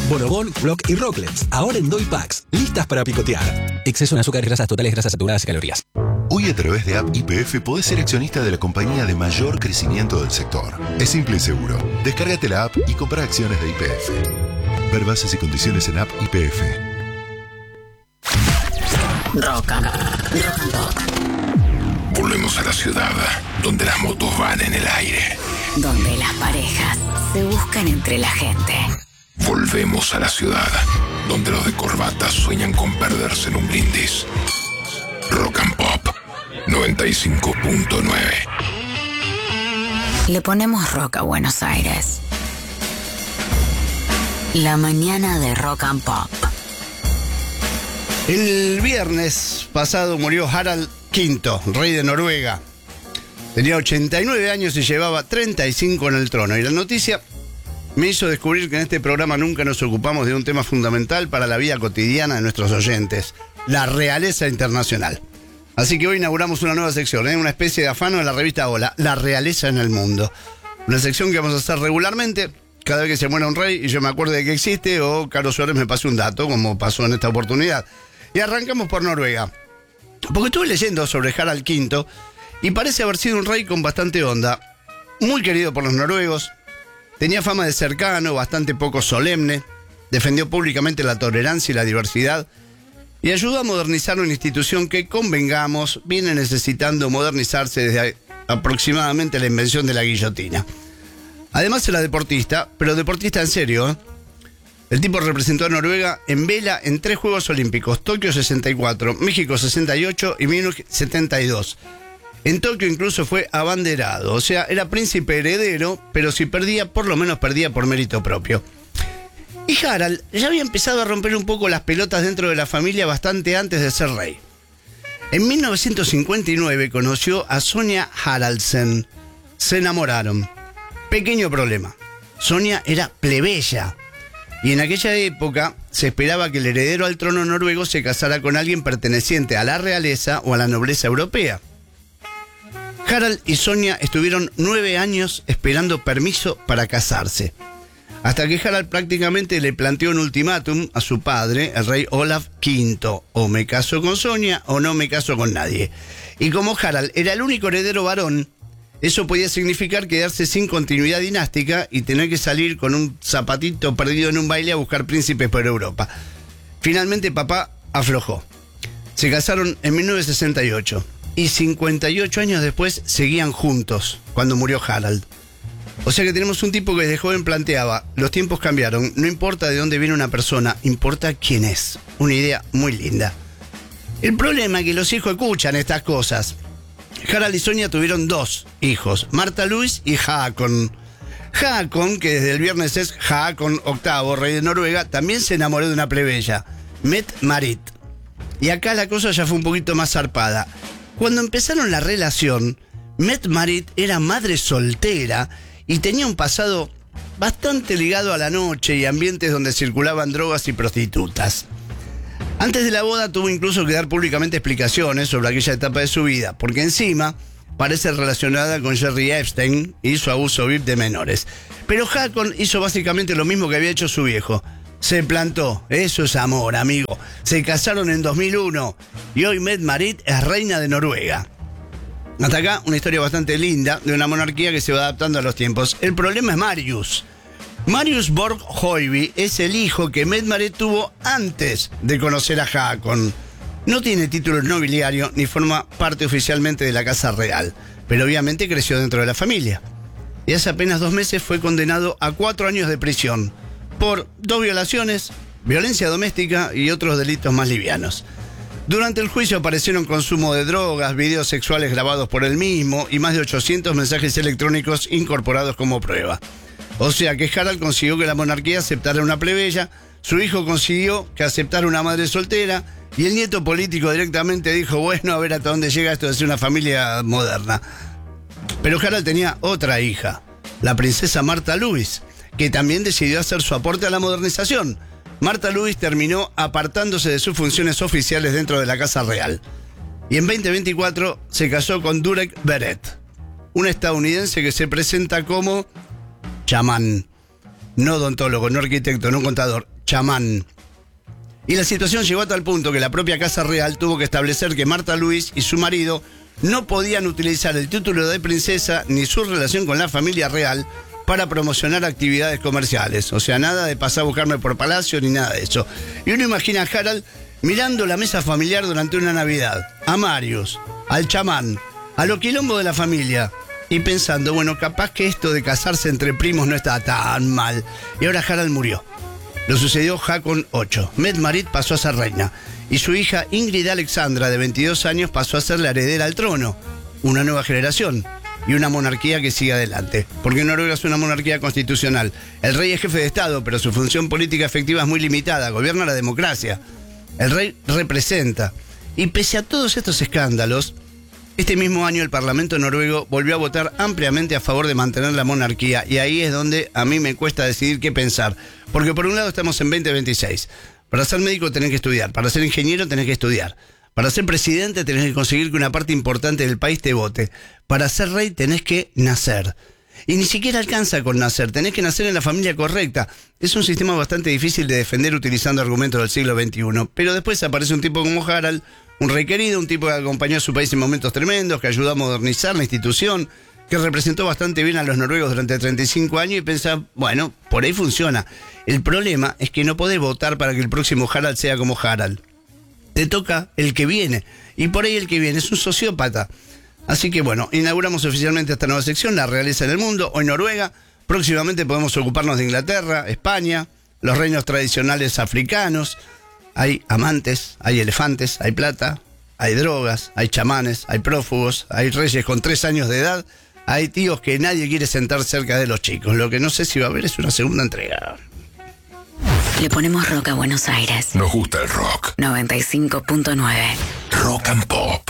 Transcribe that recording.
Bonobón, Block y Rocklets, ahora en Doy Packs, listas para picotear. Exceso en azúcares, grasas totales, grasas saturadas y calorías. Hoy a través de App YPF podés ser accionista de la compañía de mayor crecimiento del sector. Es simple y seguro. Descárgate la app y compra acciones de YPF. Ver bases y condiciones en App YPF. Rock and Pop. Volvemos a la ciudad, donde las motos van en el aire. Donde las parejas se buscan entre la gente. Volvemos a la ciudad, donde los de corbata sueñan con perderse en un brindis. Rock and Pop 95.9. Le ponemos rock a Buenos Aires. La mañana de Rock and Pop. El viernes pasado murió Harald V, rey de Noruega. Tenía 89 años y llevaba 35 en el trono. Y la noticia me hizo descubrir que en este programa nunca nos ocupamos de un tema fundamental para la vida cotidiana de nuestros oyentes: la realeza internacional. Así que hoy inauguramos una nueva sección, una especie de afano de la revista Hola, la realeza en el mundo. Una sección que vamos a hacer regularmente cada vez que se muera un rey y yo me acuerdo de que existe, o Carlos Suárez me pase un dato, como pasó en esta oportunidad. Y arrancamos por Noruega, porque estuve leyendo sobre Harald V y parece haber sido un rey con bastante onda, muy querido por los noruegos. Tenía fama de cercano, bastante poco solemne, defendió públicamente la tolerancia y la diversidad y ayudó a modernizar una institución que, convengamos, viene necesitando modernizarse desde aproximadamente la invención de la guillotina. Además era deportista, pero deportista en serio, ¿eh? El tipo representó a Noruega en vela en 3 Juegos Olímpicos: Tokio 64, México 68 y Múnich 72. En Tokio incluso fue abanderado, o sea, era príncipe heredero, pero si perdía, por lo menos perdía por mérito propio. Y Harald ya había empezado a romper un poco las pelotas dentro de la familia bastante antes de ser rey. En 1959 conoció a Sonja Haraldsen. Se enamoraron. Pequeño problema: Sonja era plebeya. Y en aquella época se esperaba que el heredero al trono noruego se casara con alguien perteneciente a la realeza o a la nobleza europea. Harald y Sonja estuvieron 9 años esperando permiso para casarse, hasta que Harald prácticamente le planteó un ultimátum a su padre, el rey Olaf V: o me caso con Sonja o no me caso con nadie. Y como Harald era el único heredero varón, eso podía significar quedarse sin continuidad dinástica y tener que salir con un zapatito perdido en un baile a buscar príncipes por Europa. Finalmente papá aflojó. Se casaron en 1968 y 58 años después seguían juntos cuando murió Harald. O sea que tenemos un tipo que desde joven planteaba: los tiempos cambiaron, no importa de dónde viene una persona, importa quién es. Una idea muy linda. El problema es que los hijos escuchan estas cosas. Harald y Sonja tuvieron 2 hijos, Marta Louise y Haakon. Haakon, que desde el viernes es Haakon VIII, rey de Noruega, también se enamoró de una plebeya, Mette-Marit. Y acá la cosa ya fue un poquito más zarpada. Cuando empezaron la relación, Mette-Marit era madre soltera y tenía un pasado bastante ligado a la noche y ambientes donde circulaban drogas y prostitutas. Antes de la boda tuvo incluso que dar públicamente explicaciones sobre aquella etapa de su vida, porque encima parece relacionada con Jerry Epstein y su abuso VIP de menores. Pero Haakon hizo básicamente lo mismo que había hecho su viejo. Se plantó. Eso es amor, amigo. Se casaron en 2001 y hoy Mette-Marit es reina de Noruega. Hasta acá una historia bastante linda de una monarquía que se va adaptando a los tiempos. El problema es Marius. Marius Borg Højby es el hijo que Mette-Marit tuvo antes de conocer a Haakon. No tiene título nobiliario ni forma parte oficialmente de la casa real, pero obviamente creció dentro de la familia. Y hace apenas 2 meses fue condenado a 4 años de prisión por 2 violaciones, violencia doméstica y otros delitos más livianos. Durante el juicio aparecieron consumo de drogas, videos sexuales grabados por él mismo y más de 800 mensajes electrónicos incorporados como prueba. O sea que Harald consiguió que la monarquía aceptara una plebeya, su hijo consiguió que aceptara una madre soltera y el nieto político directamente dijo: bueno, a ver hasta dónde llega esto de ser una familia moderna. Pero Harald tenía otra hija, la princesa Marta Louise, que también decidió hacer su aporte a la modernización. Marta Louise terminó apartándose de sus funciones oficiales dentro de la Casa Real. Y en 2024 se casó con Durek Verrett, un estadounidense que se presenta como chamán. No odontólogo, no arquitecto, no contador. chamán. Y la situación llegó a tal punto que la propia Casa Real tuvo que establecer que Marta Luis y su marido no podían utilizar el título de princesa ni su relación con la familia real para promocionar actividades comerciales. O sea, nada de pasar a buscarme por palacio ni nada de eso. Y uno imagina a Harald mirando la mesa familiar durante una Navidad, a Marius, al chamán, a lo quilombo de la familia, y pensando, bueno, capaz que esto de casarse entre primos no está tan mal. Y ahora Harald murió. Lo sucedió Haakon VIII. Mette-Marit pasó a ser reina. Y su hija Ingrid Alexandra, de 22 años, pasó a ser la heredera al trono. Una nueva generación. Y una monarquía que sigue adelante. Porque Noruega es una monarquía constitucional. El rey es jefe de Estado, pero su función política efectiva es muy limitada. Gobierna la democracia. El rey representa. Y pese a todos estos escándalos, este mismo año el Parlamento noruego volvió a votar ampliamente a favor de mantener la monarquía. Y ahí es donde a mí me cuesta decidir qué pensar. Porque por un lado estamos en 2026. Para ser médico tenés que estudiar. Para ser ingeniero tenés que estudiar. Para ser presidente tenés que conseguir que una parte importante del país te vote. Para ser rey tenés que nacer. Y ni siquiera alcanza con nacer, tenés que nacer en la familia correcta. Es un sistema bastante difícil de defender utilizando argumentos del siglo XXI. Pero después aparece un tipo como Harald, un rey querido, un tipo que acompañó a su país en momentos tremendos, que ayudó a modernizar la institución, que representó bastante bien a los noruegos durante 35 años y pensaba, bueno, por ahí funciona. El problema es que no podés votar para que el próximo Harald sea como Harald. Te toca el que viene. Y por ahí el que viene es un sociópata. Así que bueno, inauguramos oficialmente esta nueva sección, la realeza en el mundo, hoy Noruega. Próximamente podemos ocuparnos de Inglaterra, España, los reinos tradicionales africanos. Hay amantes, hay elefantes, hay plata, hay drogas, hay chamanes, hay prófugos, hay reyes con 3 años de edad. Hay tíos que nadie quiere sentar cerca de los chicos. Lo que no sé si va a haber es una segunda entrega. Le ponemos rock a Buenos Aires. Nos gusta el rock. 95.9. Rock and Pop.